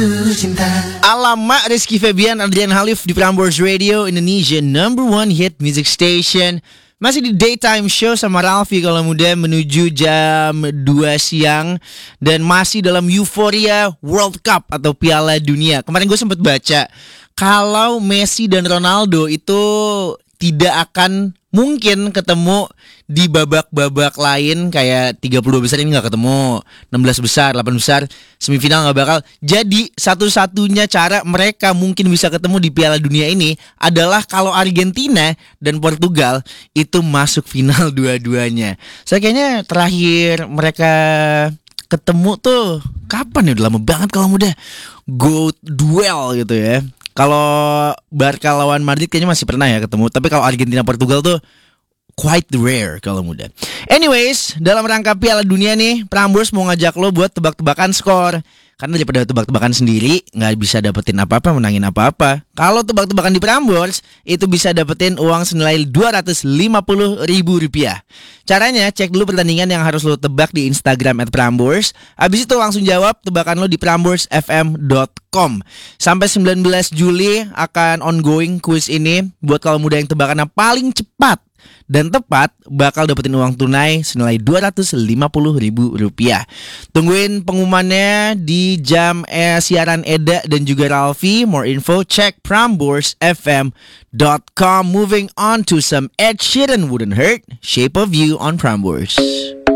Alamak, Rizky Febian, Adrian Halif di Prambors Radio, Indonesia #1 hit music station. Masih di daytime show sama Ralfi kalau muda menuju jam 2 siang. Dan masih dalam euforia World Cup atau Piala Dunia. Kemarin gue sempat baca kalau Messi dan Ronaldo itu tidak akan mungkin ketemu di babak-babak lain, kayak 32 besar ini gak ketemu, 16 besar, 8 besar, semifinal gak bakal. Jadi satu-satunya cara mereka mungkin bisa ketemu di Piala Dunia ini adalah kalau Argentina dan Portugal itu masuk final dua-duanya. Saya kayaknya terakhir mereka ketemu tuh kapan ya, udah lama banget kalau muda. Go duel gitu ya. Kalau Barca lawan Madrid kayaknya masih pernah ya ketemu. Tapi kalau Argentina Portugal tuh quite rare kalau muda. Anyways, dalam rangka Piala Dunia nih, Prambors mau ngajak lo buat tebak-tebakan skor. Karena daripada tebak-tebakan sendiri nggak bisa dapetin apa-apa, menangin apa-apa. Kalau tebak-tebakan di Prambors itu bisa dapetin uang senilai Rp250.000. Caranya cek dulu pertandingan yang harus lo tebak di Instagram @Prambors. Abis itu langsung jawab tebakan lo di pramborsfm.com. Sampai 19 Juli akan ongoing quiz ini. Buat kalau muda yang tebakannya paling cepat dan tepat bakal dapetin uang tunai senilai Rp250.000. Tungguin pengumumannya di jam siaran Eda dan juga Ralfi. More info cek pramborsfm.com. Moving on to some Ed Sheeran, Wouldn't Hurt, Shape of You on Prambors.